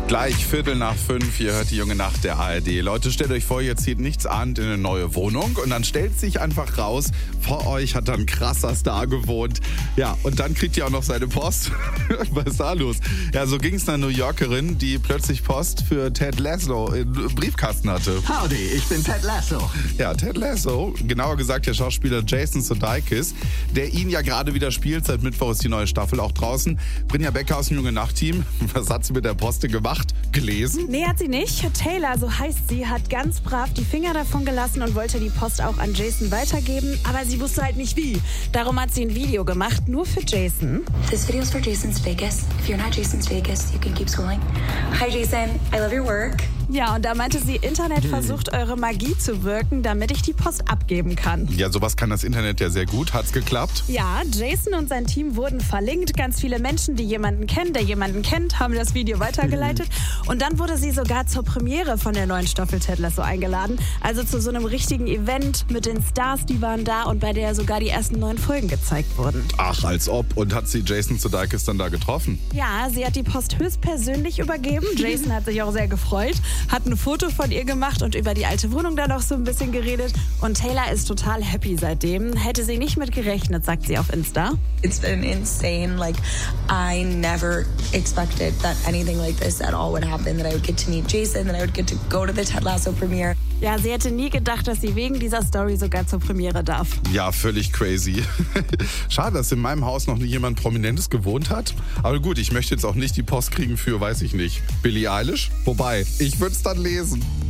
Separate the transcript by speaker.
Speaker 1: Gleich 5:15, ihr hört die junge Nacht der ARD. Leute, stellt euch vor, ihr zieht nichts ahnt in eine neue Wohnung und dann stellt sich einfach raus, vor euch hat da ein krasser Star gewohnt. Ja, und dann kriegt ihr auch noch seine Post. Was ist da los? Ja, so ging es einer New Yorkerin, die plötzlich Post für Ted Lasso im Briefkasten hatte.
Speaker 2: Howdy, ich bin Ted Lasso.
Speaker 1: Ja, Ted Lasso, genauer gesagt der Schauspieler Jason Sudeikis, der ihn ja gerade wieder spielt. Seit Mittwoch ist die neue Staffel auch draußen. Brinja Becker aus dem junge Nacht-Team. Was hat sie mit der Poste gemacht? Gelesen?
Speaker 3: Nee, hat sie nicht. Taylor, so heißt sie, hat ganz brav die Finger davon gelassen und wollte die Post auch an Jason weitergeben, aber sie wusste halt nicht wie. Darum hat sie ein Video gemacht, nur für Jason.
Speaker 4: This video's for Jason's Vegas. If you're not Jason's Vegas, you can keep scrolling. Hi Jason, I love your work.
Speaker 3: Ja, und da meinte sie, Internet versucht eure Magie zu wirken, damit ich die Post abgeben kann.
Speaker 1: Ja, sowas kann das Internet ja sehr gut. Hat's geklappt?
Speaker 3: Ja, Jason und sein Team wurden verlinkt. Ganz viele Menschen, die jemanden kennen, der jemanden kennt, haben das Video weitergeleitet. Und dann wurde sie sogar zur Premiere von der neuen Staffel Ted Lasso eingeladen. Also zu so einem richtigen Event mit den Stars, die waren da und bei der sogar die ersten 9 Folgen gezeigt wurden.
Speaker 1: Ach, als ob. Und hat sie Jason Sudeikis dann da getroffen?
Speaker 3: Ja, sie hat die Post höchstpersönlich übergeben. Jason hat sich auch sehr gefreut, hat ein Foto von ihr gemacht und über die alte Wohnung dann noch so ein bisschen geredet. Und Taylor ist total happy seitdem. Hätte sie nicht mit gerechnet, sagt sie auf Insta.
Speaker 4: It's been insane. Like, I never expected that anything like this at all would happen, that I would get to meet Jason, that I would get to go to the Ted Lasso premiere.
Speaker 3: Ja, sie hätte nie gedacht, dass sie wegen dieser Story sogar zur Premiere darf.
Speaker 1: Ja, völlig crazy. Schade, dass in meinem Haus noch nie jemand Prominentes gewohnt hat. Aber gut, ich möchte jetzt auch nicht die Post kriegen für, weiß ich nicht, Billie Eilish. Wobei, ich würde es dann lesen.